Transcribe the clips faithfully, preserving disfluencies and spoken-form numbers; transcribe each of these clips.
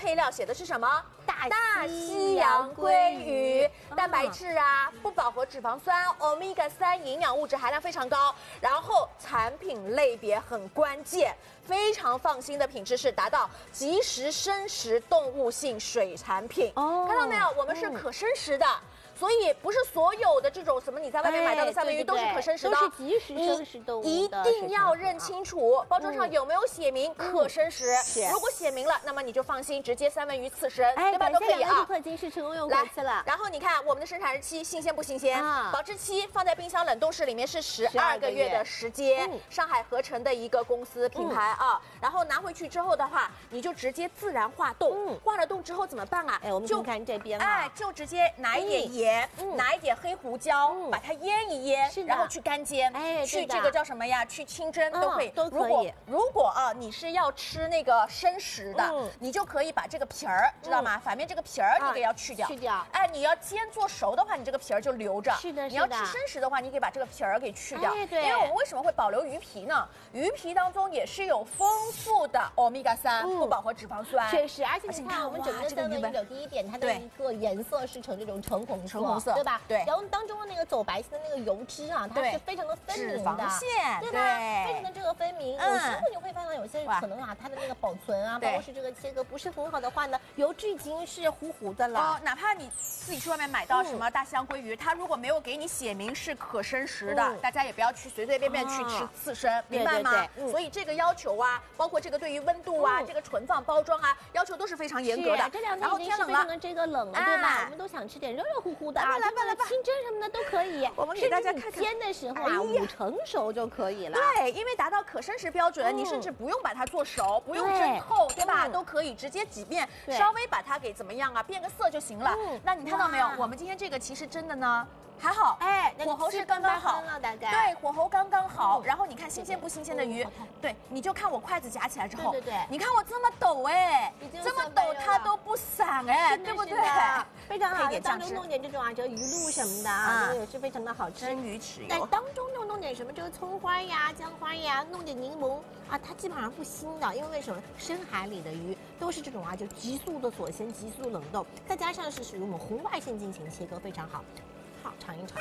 配料写的是什么？ 大大西洋鲑鱼，蛋白质啊，不饱和脂肪酸 ，omega 三营养物质含量非常高。然后产品类别很关键，非常放心的品质是达到即食生食动物性水产品。哦，看到没有？我们是可生食的。嗯，所以不是所有的这种什么你在外面买到的三文鱼都是可生食的， 都是即食生食动物的。 一定要认清楚包装上有没有写明可生食。如果写明了，那么你就放心，直接三文鱼刺身，对吧？都可以啊。 克金是成功用来过次了。 然后你看我们的生产日期新鲜不新鲜？保质期放在冰箱冷冻室里面是十二个月的时间。上海合成的一个公司品牌啊。然后拿回去之后的话，你就直接自然化冻。化了冻之后怎么办啊？ 哎，我们就看这边哎，就直接拿一点盐。嗯、拿一点黑胡椒，嗯、把它腌一腌，然后去干煎，哎，去这个叫什么呀？去清蒸都可以， 都可以。 如果如果啊，你是要吃那个生食的，嗯、你就可以把这个皮儿，知道吗？嗯、反面这个皮儿你给要去掉， 去掉。 哎，你要煎做熟的话，你这个皮儿就留着。 是的， 你要吃生食的话，你可以把这个皮儿给去掉。 哎，对。 因为我们为什么会保留鱼皮呢？鱼皮当中也是有丰富的 omega 三不饱和脂肪酸。 确实，而且你看我们整个三文鱼柳，第一点它的一个颜色是呈这种橙红色， 橙红色。 对吧？ 对， 然后当中的那个走白色的那个油脂啊，它是非常的分明的， 线， 对吧？非常的这个分明。有时候你会发现，有些可能啊，它的那个保存啊，包括是这个切割不是很好的话呢，油脂已经是糊糊的了。 哦，哪怕你自己去外面买到什么大西洋鲑鱼，它如果没有给你写明是可生食的，大家也不要去随随便便去吃刺身，明白吗？所以这个要求啊，包括这个对于温度啊，这个存放包装啊，要求都是非常严格的。 这两天已经是非常的这个冷了，对吧？我们都想吃点热热乎乎的啊。 来吧来吧， 清蒸什么的都可以， 我们给大家看看。 煎的时候啊，五成熟就可以了。 对，因为达到可生食标准，你甚至不用把它做熟，不用蒸透，对吧？都可以直接几遍，稍微把它给怎么样啊，变个色就行了。那你看到没有？我们今天这个其实真的呢。还好，哎，火候是刚刚好， 大概对，火候刚刚好。然后你看新鲜不新鲜的鱼，对，你就看我筷子夹起来之后， 对对对， 你看我这么抖哎，这么抖它都不散哎，对不对？ 非常好，当中弄点这种啊，这个鱼露什么的啊，这个也是非常的好吃。 蒸鱼豉油， 但当中又弄点什么这个葱花呀、姜花呀，弄点柠檬啊，它基本上不腥的，因为为什么？深海里的鱼都是这种啊，就急速的锁鲜、急速冷冻，再加上是属于我们红外线进行切割，非常好。好，尝一尝。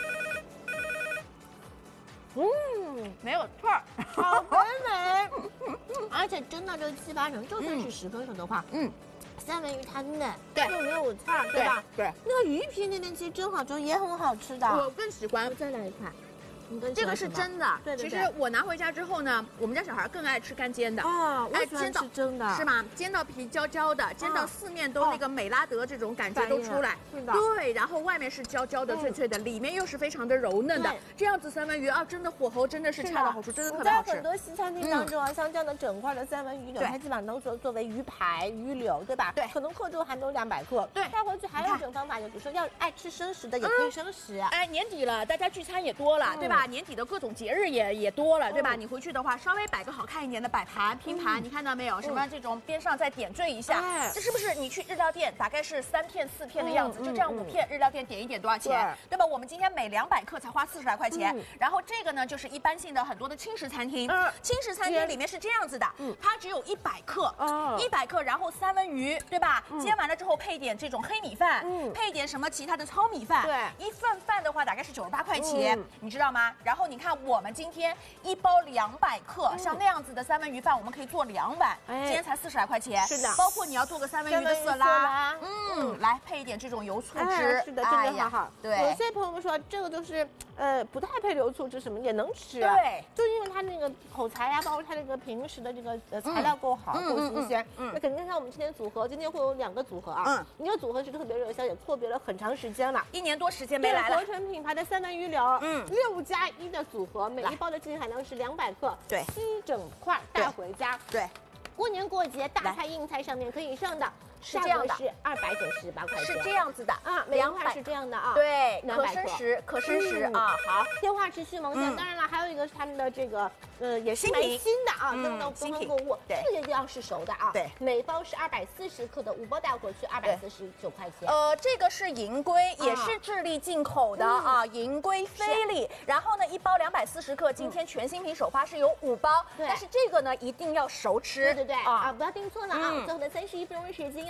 嗯， 没有错儿， 好肥美，而且蒸到这个七八成，就算是十分熟的话，嗯，三文鱼它嫩， 对， 又没有刺儿，对吧？ 对， 那个鱼皮那边其实蒸好之后也很好吃的。 我更喜欢再来一块。 这个是真的， 对对对。 其实我拿回家之后呢，我们家小孩更爱吃干煎的啊， 爱煎到蒸的， 是吗？煎到皮焦焦的，煎到四面都那个美拉德这种感觉都出来， 是的。 对，然后外面是焦焦的、脆脆的，里面又是非常的柔嫩的，这样子三文鱼啊，真的火候真的是恰到好处，真的特别好吃。 在很多西餐厅当中啊，像这样的整块的三文鱼柳，它基本上都作作为鱼排、鱼柳，对吧？ 对， 可能克重还没有两百克。 对， 带回去还有一种方法，就比如说要爱吃生食的也可以生食。 哎，年底了，大家聚餐也多了，对吧？年底的各种节日也也多了，对吧？你回去的话，稍微摆个好看一点的摆盘拼盘，你看到没有？什么这种边上再点缀一下，这是不是你去日料店大概是三片四片的样子？就这样五片，日料店点一点多少钱？对吧？我们今天每两百克才花四十来块钱。然后这个呢，就是一般性的很多的轻食餐厅，轻食餐厅里面是这样子的，它只有一百克，一百克，然后三文鱼，对吧？煎完了之后配点这种黑米饭，配点什么其他的糙米饭，对，一份饭的话大概是九十八块钱，你知道吗？然后你看我们今天一包两百克，像那样子的三文鱼饭，我们可以做两碗，今天才四十来块钱。是的，包括你要做个三文鱼的色拉，嗯，来配一点这种油醋汁， 是的，真的好好。 对， 有些朋友们说这个就是呃不太配油醋汁，什么也能吃。 对， 就因为它那个口材呀，包括它那个平时的这个呃材料够好，够新鲜。嗯，那肯定像我们今天组合，今天会有两个组合啊。嗯，一个组合是特别热销，也错别了很长时间了， 一年多时间没来了。 合成品牌的三文鱼柳，嗯，六加一的组合，每一包的净含量是两百克， 对， 七整块带回家。 对， 过年过节大菜硬菜上面可以上的。 是这样的， 是二百九十八块钱， 是这样子的啊，两块是这样的啊， 对，可生食，可生食啊，好， 电话持续萌现。当然了，还有一个是他们的这个，呃，也是蛮新的啊，登到东方购物，这个也要是熟的啊， 对， 每包是二百四十克的，五包带回去二百四十九块钱。 呃，这个是银龟，也是智利进口的啊，银龟菲力，然后呢，一包两百四十克，今天全新品首发是有五包，但是这个呢一定要熟吃， 对对对啊，不要订错了啊，最后的三十一分钟时间。